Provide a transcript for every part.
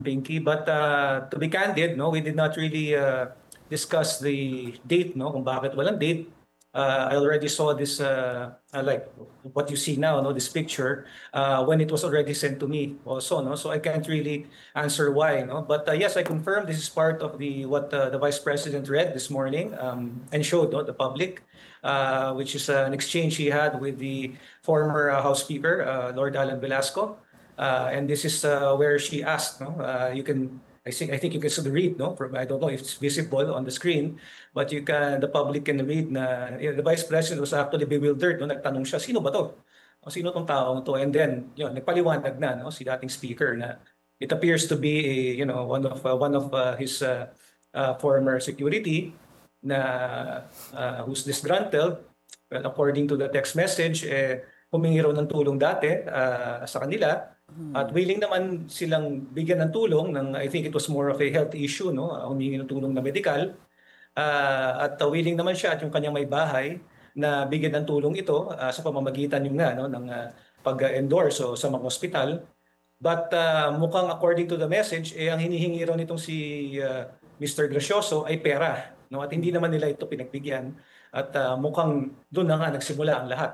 Pinky. But to be candid, no, we did not really discuss the date, no, kung bakit walang date. I already saw this, like what you see now, no, this picture, when it was already sent to me also, no. So I can't really answer why, no. But yes, I confirm this is part of what the Vice President read this morning and showed, no, the public, which is an exchange he had with the former House Speaker, Lord Alan Velasco. And this is where she asked, no, I think you can still read, no, from, I don't know if it's visible on the screen, but the public can read na the Vice President was actually bewildered, no, nagtanong siya, sino ba to? O sino tong taong to? And then, yun, nagpaliwanag na, no, si dating speaker na it appears to be, one of his former security na who's disgruntled. Well, according to the text message, humingi raw ng tulong dati sa kanila. At willing naman silang bigyan ng tulong I think it was more of a health issue, no? Humingi ng tulong na medical. At willing naman siya at yung kanyang may bahay na bigyan ng tulong ito sa pamamagitan yung no, ng pag-endorse sa mga ospital. But mukhang according to the message, ang hinihingi raw nitong si Mr. Gracioso ay pera, no? At hindi naman nila ito pinagbigyan. At mukhang doon na nga nagsimula ang lahat.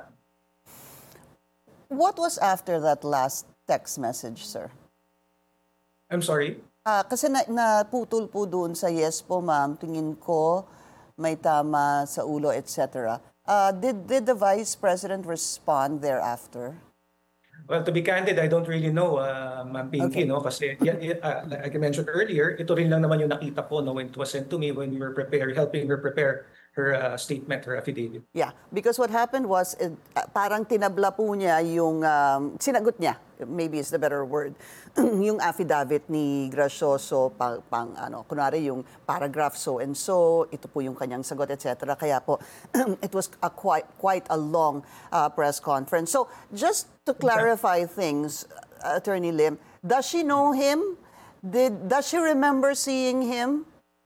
What was after that last text message, sir? I'm sorry? Kasi naputol po doon sa yes po, ma'am. Tingin ko may tama sa ulo, etc. Did the Vice President respond thereafter? Well, to be candid, I don't really know, Ma'am Pinky, Okay. no? Kasi, like I mentioned earlier, ito rin lang naman yung nakita ko, no, when it was sent to me when we were helping her prepare her statement, her affidavit. Yeah, because what happened was, parang tinabla po niya yung, sinagot niya, maybe is the better word, yung affidavit ni Gracioso, kunwari yung paragraph so and so, ito po yung kanyang sagot, etc. Kaya po, it was quite a long press conference. So, just to clarify things, Attorney Lim, does she know him? Does she remember seeing him?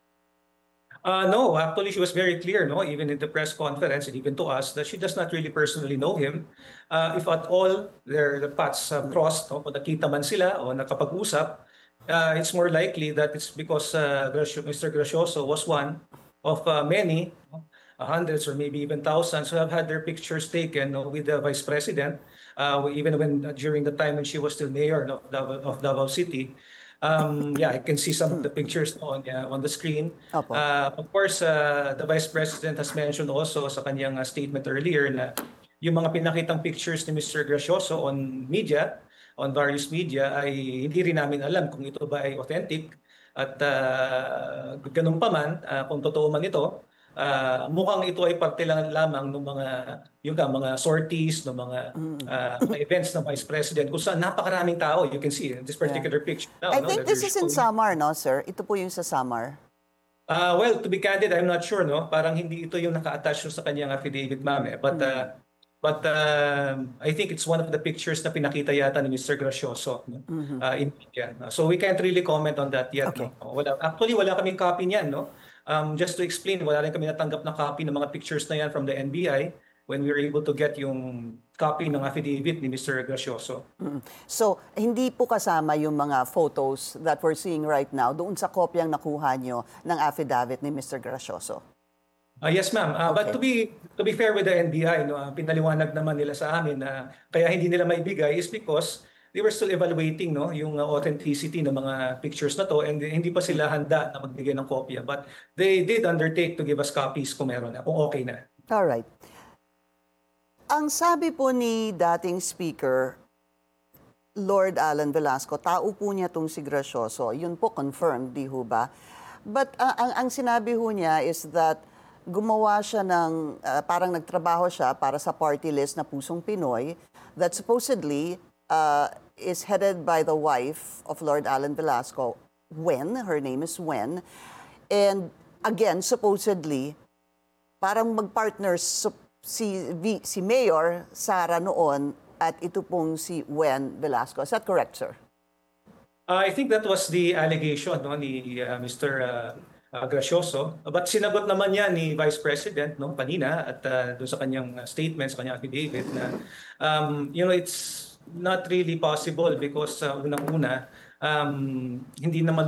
No, actually, she was very clear, no, even in the press conference and even to us, that she does not really personally know him. If at all, the paths crossed, no, kung nakita man sila o nakapag-usap, it's more likely that it's because Mr. Gracioso was one of many, hundreds or maybe even thousands who have had their pictures taken, no, with the Vice President, even during the time when she was still mayor, no, of Davao City. Yeah, I can see some of the pictures on the screen. Of course, the Vice President has mentioned also sa kanyang statement earlier na yung mga pinakitang pictures ni Mr. Gracioso on various media, ay hindi rin namin alam kung ito ba ay authentic. At ganun pa man, kung totoo man ito, mukhang ito ay parte lang lamang ng mga sorties, ng mga events ng Vice President kung saan napakaraming tao. You can see in this particular picture now. I think this is in Samar, no, sir? Ito po yung sa Samar. Well, to be candid, I'm not sure, no? Parang hindi ito yung naka-attach sa kanyang affidavit, ma'am. But I think it's one of the pictures na pinakita yata ni Mr. Gracioso, no? In media. So we can't really comment on that yet. Okay. No? Actually, wala kaming copy niyan, no? Just to explain, wala rin kami natanggap na copy ng mga pictures na yan from the NBI when we were able to get yung copy ng affidavit ni Mr. Gracioso. So, hindi po kasama yung mga photos that we're seeing right now doon sa kopyang nakuha nyo ng affidavit ni Mr. Gracioso? Yes, ma'am. But to be fair with the NBI, no, pinaliwanag naman nila sa amin na kaya hindi nila maibigay is because they were still evaluating, no, yung authenticity ng mga pictures na to, and hindi pa sila handa na magbigay ng kopya. But they did undertake to give us copies kung meron na, kung okay na. All right. Ang sabi po ni dating Speaker, Lord Alan Velasco, tao po niya itong si Gracioso. Yun po confirmed, di ho ba? But ang sinabi ho niya is that gumawa siya ng, parang nagtrabaho siya para sa party list na Pusong Pinoy that supposedly is headed by the wife of Lord Alan Velasco, Wen. Her name is Wen. And again, supposedly, parang mag-partners si Mayor Sara noon at ito pong si Wen Velasco. Is that correct, sir? I think that was the allegation, no, ni Mr. Gracioso. But sinagot naman niya ni Vice President, no, kanina at doon sa kanyang statements, sa kanyang affidavit na it's not really possible because unang-una, hindi naman